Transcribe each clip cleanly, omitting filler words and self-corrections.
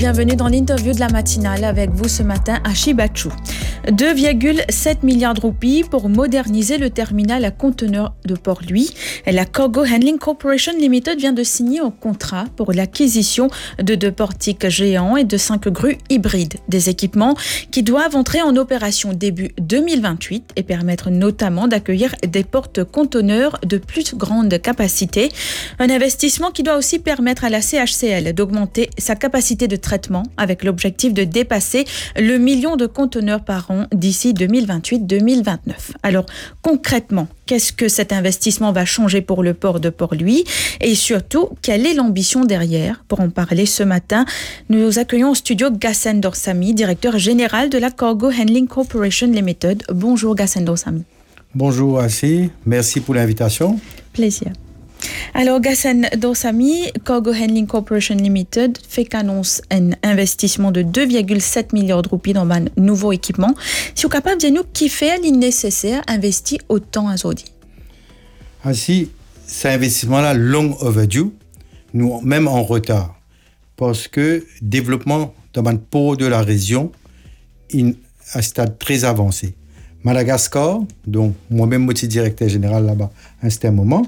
Bienvenue dans l'interview de la matinale avec vous ce matin à Shibachu. 2,7 milliards de roupies pour moderniser le terminal à conteneurs de Port-Louis. La Cargo Handling Corporation Limited vient de signer un contrat pour l'acquisition de 2 portiques géants et de 5 grues hybrides. Des équipements qui doivent entrer en opération début 2028 et permettre notamment d'accueillir des porte-conteneurs de plus grande capacité. Un investissement qui doit aussi permettre à la CHCL d'augmenter sa capacité de traitement avec l'objectif de dépasser le million de conteneurs par an d'ici 2028-2029. Alors concrètement, qu'est-ce que cet investissement va changer pour le port de Port-Louis et surtout, quelle est l'ambition derrière? Pour en parler ce matin, nous accueillons au studio Gassen Dorsami, directeur général de la Cargo Handling Corporation Limited. Bonjour Gassen Dorsami. Bonjour Assi, merci pour l'invitation. Plaisir. Alors, Gassen Dorsami, Cargo Handling Corporation Limited fait qu'annonce un investissement de 2,7 milliards de roupies dans un nouveau équipement. Si vous êtes capable de dire nous qui fait le nécessaire investir autant à Zodi? Ainsi, cet investissement-là, long overdue, nous même en retard, parce que développement dans le port de la région est à un stade très avancé. Madagascar, dont moi-même je suis directeur général là-bas à un certain moment,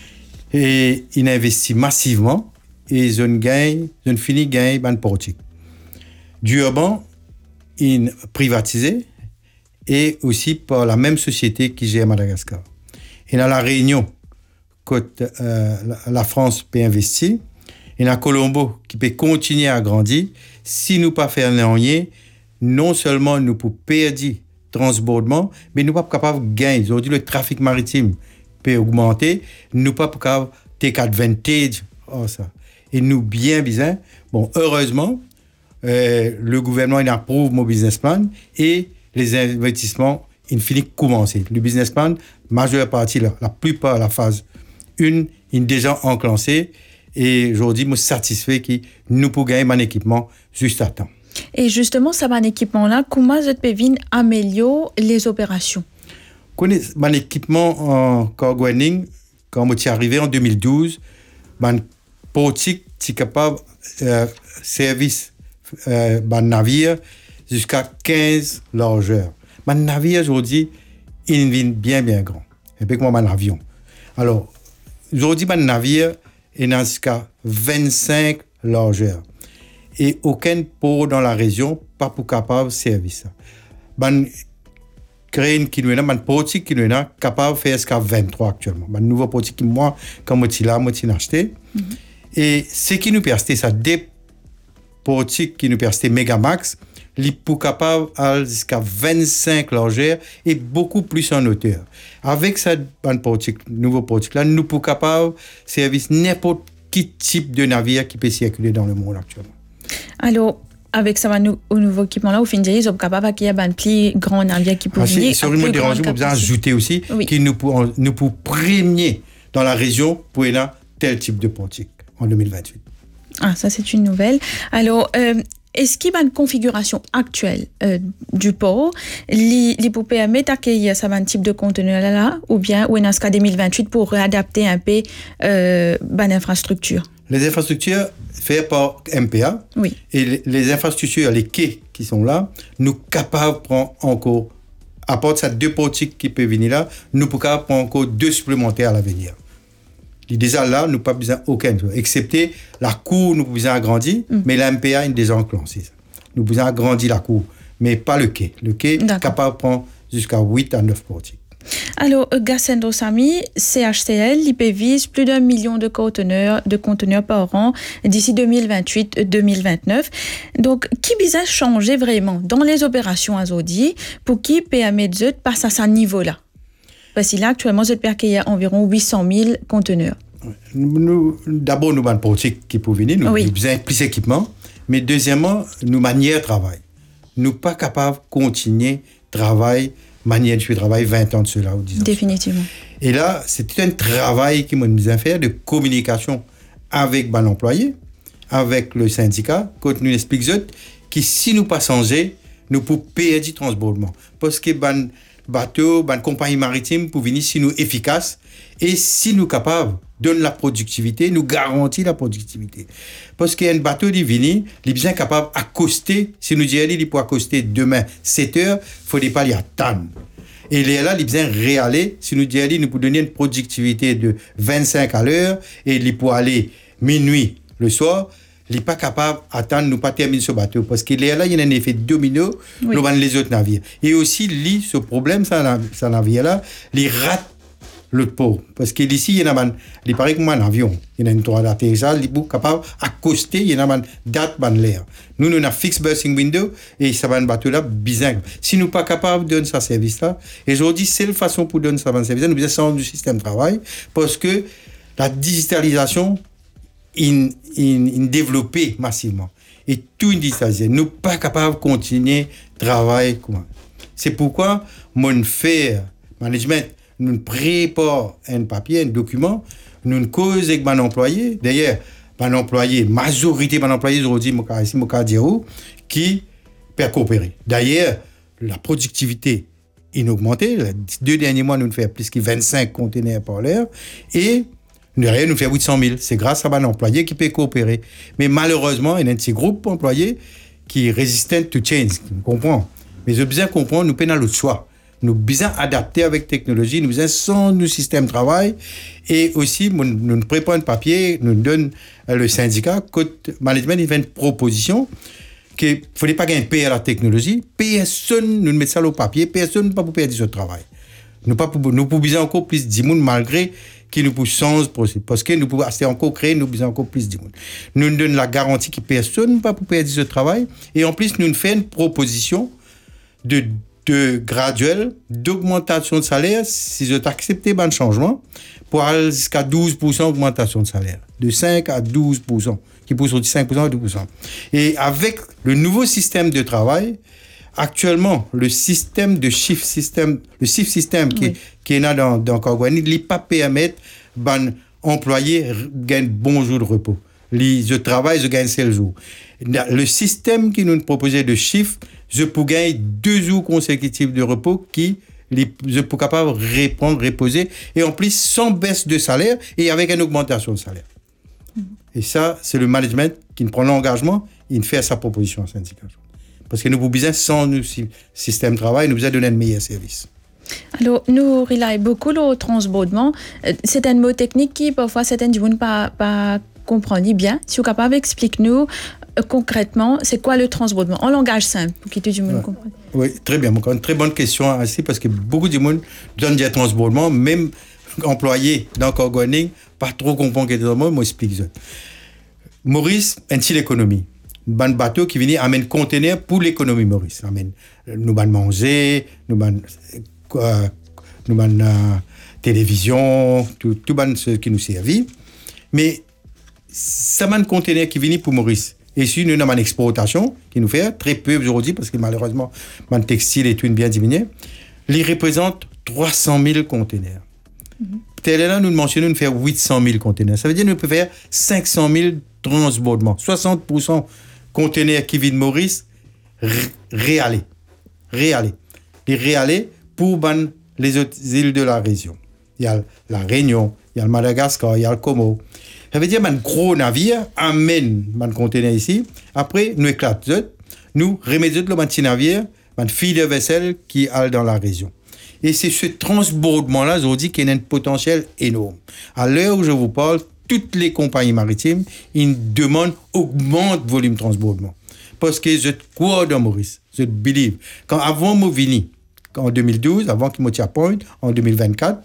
et il investit massivement et ils ont fini gagner ban portique. Durban, il privatisé et aussi par la même société qui gère Madagascar. Et dans la Réunion, quand la France peut investir, et dans Colombo qui peut continuer à grandir, si nous pas faire rien, non seulement nous pouvons perdre transbordement, mais nous pas capables de gagner. Aujourd'hui, le trafic maritime peut augmenter, nous pas capables de take advantage de ça. Et nous bien, bon, heureusement, le gouvernement il approuve mon business plan et les investissements, ils finissent de commencer. Le business plan, majeure partie, la plupart, la phase 1, est déjà enclenchée et aujourd'hui, je suis satisfait que nous pouvons gagner mon équipement juste à temps. Et justement, ça, mon équipement-là, comment vous pouvez améliorer les opérations? Mon équipement en cargo handling, quand je suis arrivé en 2012, mon portique est capable de service mon navire jusqu'à 15 largeurs. Mon navire aujourd'hui, il est bien grand. Et puis moi, mon avion. Alors, aujourd'hui, mon navire est jusqu'à 25 largeurs. Et aucun port dans la région pas pour capable de servir ça. Créer qui nous est un portique qui nous est capable de faire jusqu'à 23 actuellement. Un nouveau portique qui moi comme je l'ai acheté. Et ce qui nous permet ça des portiques qui nous permet Megamax, les pour capable jusqu'à 25 largeurs et beaucoup plus en hauteur. Avec cette nouveau portique là, nous pour capable servir n'importe quel type de navire qui peut circuler dans le monde actuellement. Alors, avec ça, au nouveau équipement-là, au fin de ils sont capables d'acquérir un plus grand navire qui peut venir. Sur une dérangement, on peut ajouter aussi que nous pouvons premier dans la région pour avoir tel type de portique en 2028. Ah, ça, c'est une nouvelle. Alors, est-ce qu'il y a une configuration actuelle du port, les pour permettre d'accueillir ça un type de conteneur-là, ou bien ou en 2028 pour réadapter un peu l'infrastructure? Les infrastructures faites par MPA et les infrastructures, les quais qui sont là, nous capables de prendre encore, à part ces 2 portiques qui peuvent venir là, nous pouvons prendre encore 2 supplémentaires à l'avenir. Déjà là, nous n'avons pas besoin aucun, excepté la cour, nous avons besoin d'agrandir, mais la MPA est déjà enclenchée. Nous avons besoin d'agrandir la cour, mais pas le quai. Le quai est capable de prendre jusqu'à 8 à 9 portiques. Alors, Gassen Dorsami, CHCL, il vise plus d'1 million de conteneurs par an d'ici 2028-2029. Donc, qui vise changer vraiment dans les opérations à Zodi pour qui PME passe à ce niveau-là? Parce que là, actuellement, vous qu'il y a environ 800 000 conteneurs. D'abord, nous avons un portique qui peut venir, nous avons besoin de plus d'équipement. Mais deuxièmement, nous manière de travail. Nous ne sommes pas capables de continuer travail manière de travail 20 ans de cela ou 10 ans. Définitivement. Et là, c'est un travail qui m'a mis à faire de communication avec l'employé, avec le syndicat, quand nous expliquons que si nous ne pas changer, nous pouvons perdre du transbordement. Parce que bateau, ban compagnie maritime pour venir si nous efficaces et si nous capables donne la productivité, nous garantit la productivité. Parce qu'un bateau qui vient, il est bien capable d'accoster, si nous disons qu'il peut accoster demain 7 heures, il ne faudrait pas y attendre. Et il est là, il est bien réalé, si nous disons qu'il nous peut donner une productivité de 25 à l'heure et il peut aller minuit le soir, il n'est pas capable d'attendre, nous pas terminer ce bateau. Parce qu'il est là, il y a un effet domino dans les autres navires. Et aussi, ce problème, ça navire-là, il rate l'autre port. Parce qu'ici, il y a il paraît comme un avion. Il y a une tour d'atterrissage, il est capable d'accoster, il y a une date dans l'air. Nous avons un fixed bursting window et ça va un bateau là, bizarre. Si nous ne sommes pas capables de donner ce service-là, et aujourd'hui, c'est la façon pour donner ce service-là, nous avons du système de travail parce que la digitalisation est développée massivement. Et tout est digitalisé. Nous ne sommes pas capables de continuer de travailler. C'est pourquoi mon faire management, nous préparons un papier, un document, nous causons avec mon employé. D'ailleurs, mon employé, majorité de mon employé aujourd'hui, qui peut coopérer. D'ailleurs, la productivité est augmentée. Les 2 derniers mois, nous faisons plus que 25 conteneurs par l'heure. Et derrière, nous faisons 800 000. C'est grâce à mon employé qui peut coopérer. Mais malheureusement, il y a un petit groupe d'employés qui est resistant to change. Vous comprenez? Mais je besoin comprendre, nous prenons le choix. Nous besoin adapter avec technologie, nous besoin sans nos systèmes de travail. Et aussi, nous préparons un papier, nous donne le syndicat, côté management, il fait une proposition qu'il ne fallait pas gagner payer à la technologie. Personne, nous mettons ça au papier, personne ne peut pas perdre ce travail. Nous pouvons besoin encore plus de monde malgré qui nous pousse sans possible. Parce que nous pouvons encore créer, nous besoin encore plus de monde. Nous donnons la garantie que personne ne peut pas perdre ce travail. Et en plus, nous faisons une proposition de graduelle d'augmentation de salaire si vous acceptez un changement pour aller jusqu'à 12% d'augmentation de salaire. De 5 à 12%, qui pousse sur 5% à 12%. Et avec le nouveau système de travail, actuellement, le système de shift system, le shift system qui est là dans Cargo, il ne peut pas permettre aux employés de gagner bon jour de repos. Je travaille, je gagne 7 jours. Le système qui nous proposait de shift, je peux gagner 2 jours consécutifs de repos je peux capable de reposer et en plus sans baisse de salaire et avec une augmentation de salaire. Et ça, c'est le management qui prend l'engagement, il fait sa proposition au syndicat. Parce que nous besoin, sans nos système de travail, nous besoin donner un meilleur service. Alors, nous relions beaucoup le transbordement. C'est un mot technique qui, parfois, certaines gens ne pas comprendre bien. Si vous êtes capable, explique-nous concrètement, c'est quoi le transbordement en langage simple pour que tout le monde comprenne. Oui, très bien. Une très bonne question aussi parce que beaucoup de monde donne du transbordement, même employés dans Cargo, pas trop comprendre que transbordement, moi explique ça. Maurice, un petit l'économie. Un bateau qui vient amène conteneur pour l'économie Maurice. Amène nous ban manger, nous ban télévision, tout ce qui nous servit. Mais ça m'a un conteneur qui vient pour Maurice. Et si nous avons une exportation qui nous fait très peu aujourd'hui parce que malheureusement le textile est bien diminué, il représente 300 000 conteneurs. Là, nous mentionnons nous faire 800 000 conteneurs. Ça veut dire que nous pouvons faire 500 000 transbordements. 60% conteneurs qui viennent de Maurice réalés. Et réalés pour les autres îles de la région. Il y a la Réunion, il y a le Madagascar, il y a le Como. Ça veut dire qu'un gros navire amène un conteneur ici. Après, nous éclatons, nous remettons le petit navire, un fil de vaisselle qui est dans la région. Et c'est ce transbordement-là, je vous dis, qu'il y a un potentiel énorme. À l'heure où je vous parle, toutes les compagnies maritimes, ils demandent augmente le volume de transbordement. Parce que je crois dans Maurice, je believe. Avant Movini, en 2012, avant qu'il me point, en 2024,